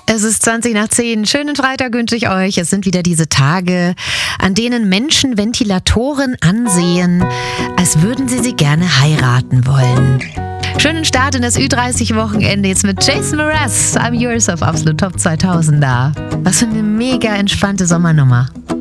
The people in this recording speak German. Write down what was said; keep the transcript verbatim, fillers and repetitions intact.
Es ist zwanzig nach zehn. Schönen Freitag wünsche ich euch. Es sind wieder diese Tage, an denen Menschen Ventilatoren ansehen, als würden sie sie gerne heiraten wollen. Schönen Start in das Ü dreißig Wochenende jetzt mit Jason Mraz. I'm Yours auf Absolut Top zweitausender. Was für eine mega entspannte Sommernummer.